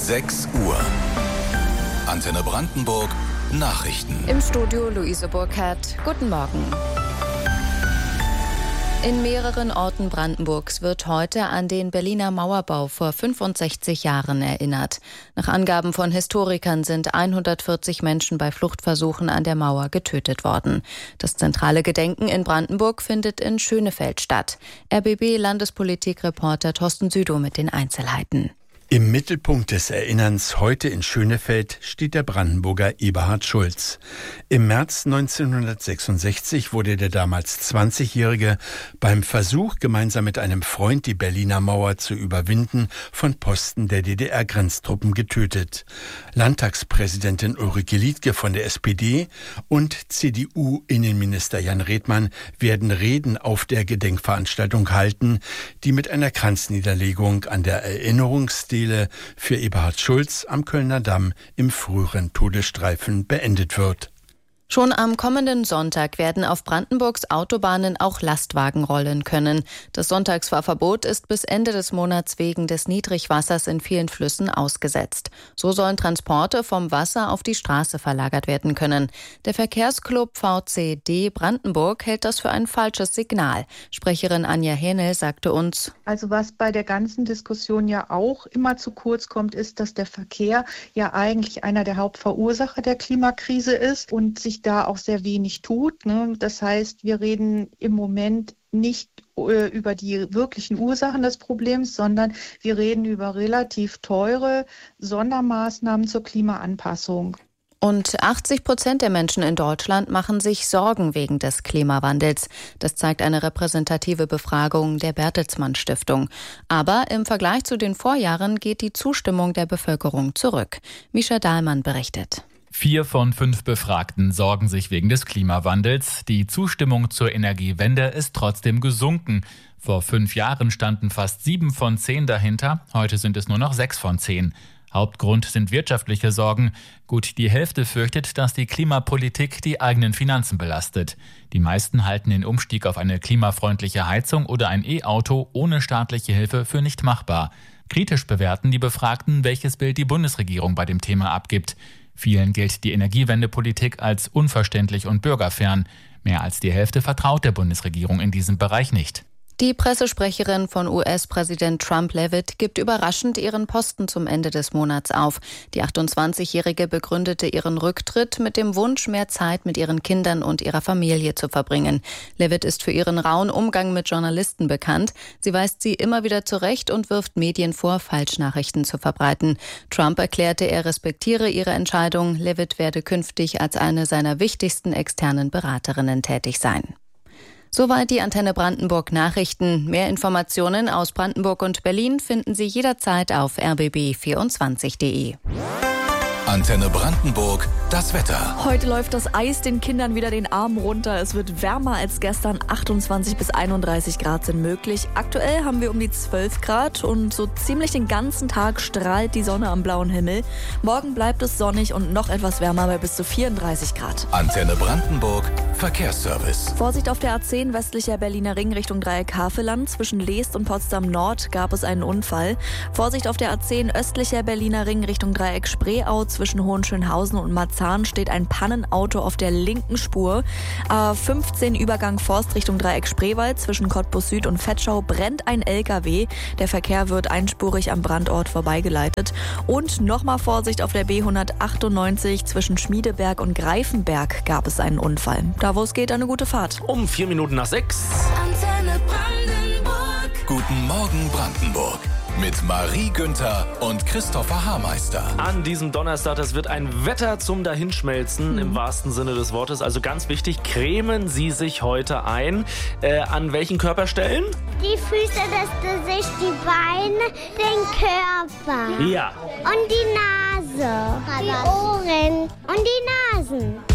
6 Uhr. Antenne Brandenburg, Nachrichten. Im Studio Luise Burkhardt. Guten Morgen. In mehreren Orten Brandenburgs wird heute an den Berliner Mauerbau vor 65 Jahren erinnert. Nach Angaben von Historikern sind 140 Menschen bei Fluchtversuchen an der Mauer getötet worden. Das zentrale Gedenken in Brandenburg findet in Schönefeld statt. RBB-Landespolitik-Reporter Thorsten Südow mit den Einzelheiten. Im Mittelpunkt des Erinnerns heute in Schönefeld steht der Brandenburger Eberhard Schulz. Im März 1966 wurde der damals 20-Jährige beim Versuch, gemeinsam mit einem Freund die Berliner Mauer zu überwinden, von Posten der DDR-Grenztruppen getötet. Landtagspräsidentin Ulrike Liedtke von der SPD und CDU-Innenminister Jan Redmann werden Reden auf der Gedenkveranstaltung halten, die mit einer Kranzniederlegung an der Erinnerungsstele für Eberhard Schulz am Kölner Damm im früheren Todesstreifen beendet wird. Schon am kommenden Sonntag werden auf Brandenburgs Autobahnen auch Lastwagen rollen können. Das Sonntagsfahrverbot ist bis Ende des Monats wegen des Niedrigwassers in vielen Flüssen ausgesetzt. So sollen Transporte vom Wasser auf die Straße verlagert werden können. Der Verkehrsclub VCD Brandenburg hält das für ein falsches Signal. Sprecherin Anja Hähnel sagte uns: Also was bei der ganzen Diskussion ja auch immer zu kurz kommt, ist, dass der Verkehr ja eigentlich einer der Hauptverursacher der Klimakrise ist und sich da auch sehr wenig tut. Das heißt, wir reden im Moment nicht über die wirklichen Ursachen des Problems, sondern wir reden über relativ teure Sondermaßnahmen zur Klimaanpassung. Und 80% der Menschen in Deutschland machen sich Sorgen wegen des Klimawandels. Das zeigt eine repräsentative Befragung der Bertelsmann Stiftung. Aber im Vergleich zu den Vorjahren geht die Zustimmung der Bevölkerung zurück. Mischa Dahlmann berichtet. 4 von 5 Befragten sorgen sich wegen des Klimawandels. Die Zustimmung zur Energiewende ist trotzdem gesunken. Vor 5 Jahren standen fast 7 von 10 dahinter. Heute sind es nur noch 6 von 10. Hauptgrund sind wirtschaftliche Sorgen. Gut die Hälfte fürchtet, dass die Klimapolitik die eigenen Finanzen belastet. Die meisten halten den Umstieg auf eine klimafreundliche Heizung oder ein E-Auto ohne staatliche Hilfe für nicht machbar. Kritisch bewerten die Befragten, welches Bild die Bundesregierung bei dem Thema abgibt. Vielen gilt die Energiewendepolitik als unverständlich und bürgerfern. Mehr als die Hälfte vertraut der Bundesregierung in diesem Bereich nicht. Die Pressesprecherin von US-Präsident Trump, Leavitt, gibt überraschend ihren Posten zum Ende des Monats auf. Die 28-Jährige begründete ihren Rücktritt mit dem Wunsch, mehr Zeit mit ihren Kindern und ihrer Familie zu verbringen. Leavitt ist für ihren rauen Umgang mit Journalisten bekannt. Sie weist sie immer wieder zurecht und wirft Medien vor, Falschnachrichten zu verbreiten. Trump erklärte, er respektiere ihre Entscheidung. Leavitt werde künftig als eine seiner wichtigsten externen Beraterinnen tätig sein. Soweit die Antenne Brandenburg Nachrichten. Mehr Informationen aus Brandenburg und Berlin finden Sie jederzeit auf rbb24.de. Antenne Brandenburg, das Wetter. Heute läuft das Eis den Kindern wieder den Arm runter. Es wird wärmer als gestern. 28 bis 31 Grad sind möglich. Aktuell haben wir um die 12 Grad und so ziemlich den ganzen Tag strahlt die Sonne am blauen Himmel. Morgen bleibt es sonnig und noch etwas wärmer bei bis zu 34 Grad. Antenne Brandenburg, Verkehrsservice. Vorsicht auf der A10 westlicher Berliner Ring Richtung Dreieck Havelland. Zwischen Leest und Potsdam Nord gab es einen Unfall. Vorsicht auf der A10 östlicher Berliner Ring Richtung Dreieck Spreeau. Zwischen Hohenschönhausen und Marzahn steht ein Pannenauto auf der linken Spur. A15 Übergang Forst Richtung Dreieck Spreewald. Zwischen Cottbus Süd und Vetschau brennt ein LKW. Der Verkehr wird einspurig am Brandort vorbeigeleitet. Und nochmal Vorsicht auf der B198 zwischen Schmiedeberg und Greifenberg gab es einen Unfall. Da wo es geht, eine gute Fahrt. Um 4 Minuten nach 6. Antenne Brandenburg. Guten Morgen Brandenburg. Mit Marie Günther und Christopher Haarmeister. An diesem Donnerstag, das wird ein Wetter zum Dahinschmelzen im wahrsten Sinne des Wortes. Also ganz wichtig, cremen Sie sich heute ein. An welchen Körperstellen? Die Füße, das Gesicht, die Beine, den Körper. Ja. Und die Nase, die Ohren und die Nasen.